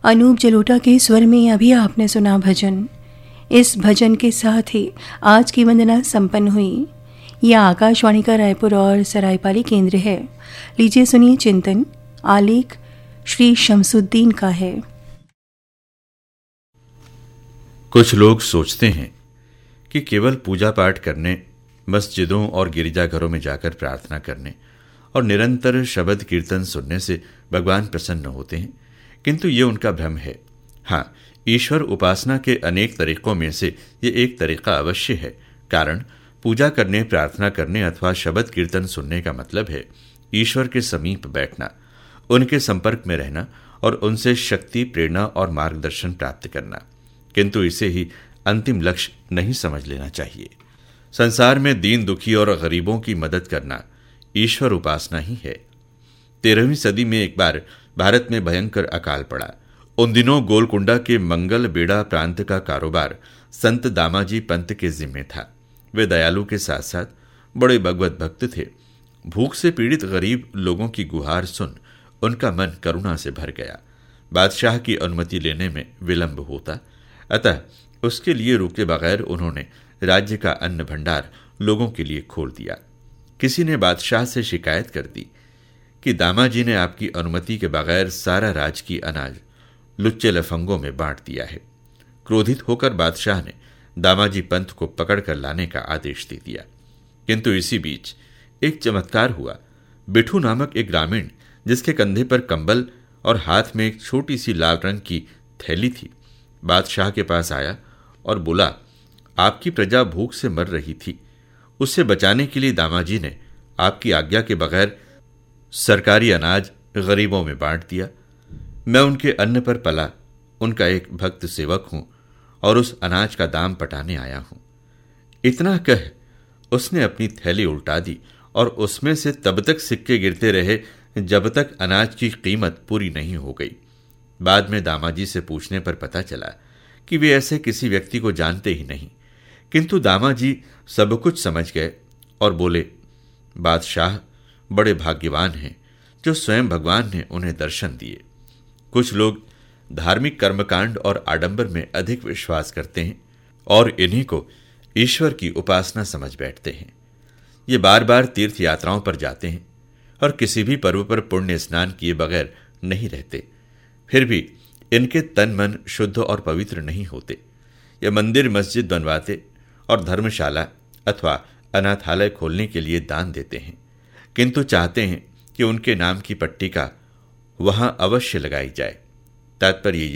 अनूप जलोटा के स्वर में अभी आपने सुना भजन। इस भजन के साथ ही आज की वंदना संपन्न हुई। यह आकाशवाणी का रायपुर और सरायपाली केंद्र है। लीजिए सुनिए चिंतन। आलेख श्री शमसुद्दीन का है। कुछ लोग सोचते हैं कि केवल पूजा पाठ करने, मस्जिदों और गिरजाघरों में जाकर प्रार्थना करने और निरंतर शब्द कीर्तन सुनने से भगवान प्रसन्न होते हैं, किंतु ये उनका भ्रम है। हाँ, ईश्वर उपासना के अनेक तरीकों में से ये एक तरीका अवश्य है। कारण पूजा करने, प्रार्थना करने अथवा शब्द कीर्तन सुनने का मतलब है ईश्वर के समीप बैठना, उनके संपर्क में रहना और उनसे शक्ति, प्रेरणा और मार्गदर्शन प्राप्त करना। किंतु इसे ही अंतिम लक्ष्य नहीं समझ लेना चाहिए। संसार में दीन दुखी और गरीबों की मदद करना ईश्वर उपासना ही है। 13वीं सदी में एक बार भारत में भयंकर अकाल पड़ा। उन दिनों गोलकुंडा के मंगल बेड़ा प्रांत का कारोबार संत दामाजी पंत के जिम्मे था। वे दयालु के साथ साथ बड़े भगवत भक्त थे। भूख से पीड़ित गरीब लोगों की गुहार सुन उनका मन करुणा से भर गया। बादशाह की अनुमति लेने में विलंब होता, अतः उसके लिए रुके बगैर उन्होंने राज्य का अन्न भंडार लोगों के लिए खोल दिया। किसी ने बादशाह से शिकायत कर दी कि दामाजी ने आपकी अनुमति के बगैर सारा राज की अनाज लुच्चे लफंगों में बांट दिया है। क्रोधित होकर बादशाह ने दामाजी पंत को पकड़कर लाने का आदेश दे दिया। किंतु इसी बीच एक चमत्कार हुआ। बिठू नामक एक ग्रामीण, जिसके कंधे पर कंबल और हाथ में एक छोटी सी लाल रंग की थैली थी, बादशाह के पास आया और बोला, आपकी प्रजा भूख से मर रही थी। उससे बचाने के लिए दामाजी ने आपकी आज्ञा के बगैर सरकारी अनाज गरीबों में बांट दिया। मैं उनके अन्न पर पला, उनका एक भक्त सेवक हूं और उस अनाज का दाम पटाने आया हूं। इतना कह उसने अपनी थैली उल्टा दी और उसमें से तब तक सिक्के गिरते रहे जब तक अनाज की कीमत पूरी नहीं हो गई। बाद में दामाजी से पूछने पर पता चला कि वे ऐसे किसी व्यक्ति को जानते ही नहीं। किंतु दामाजी सब कुछ समझ गए और बोले, बादशाह बड़े भाग्यवान हैं जो स्वयं भगवान ने उन्हें दर्शन दिए। कुछ लोग धार्मिक कर्मकांड और आडंबर में अधिक विश्वास करते हैं और इन्हीं को ईश्वर की उपासना समझ बैठते हैं। ये बार बार तीर्थ यात्राओं पर जाते हैं और किसी भी पर्व पर पुण्य स्नान किए बगैर नहीं रहते। फिर भी इनके तन मन शुद्ध और पवित्र नहीं होते। ये मंदिर मस्जिद बनवाते और धर्मशाला अथवा अनाथालय खोलने के लिए दान देते हैं, किंतु चाहते हैं कि उनके नाम की पट्टिका वहां अवश्य लगाई जाए। तात्पर्य